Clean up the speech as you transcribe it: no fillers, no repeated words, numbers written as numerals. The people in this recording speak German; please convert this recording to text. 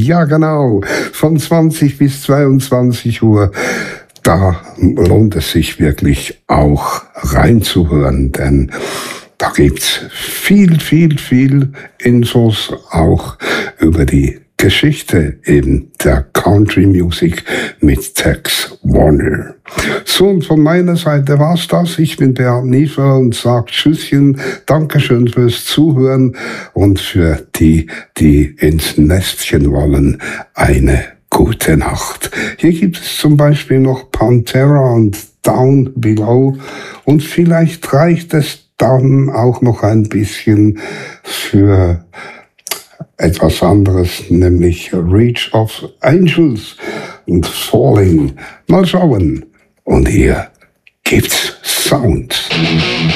Ja, genau. Von 20 bis 22 Uhr. Da lohnt es sich wirklich auch reinzuhören, denn da gibt's viel Infos auch über die Geschichte eben der Country Music mit Tex Warner. So, und von meiner Seite war's das. Ich bin Bernd Niefer und sag Tschüsschen, Dankeschön fürs Zuhören und für die ins Nestchen wollen, eine gute Nacht. Hier gibt es zum Beispiel noch Pantera und Down Below und vielleicht reicht es dann auch noch ein bisschen für etwas anderes, nämlich Reach of Angels und Falling. Mal schauen. Und hier gibt's Sound.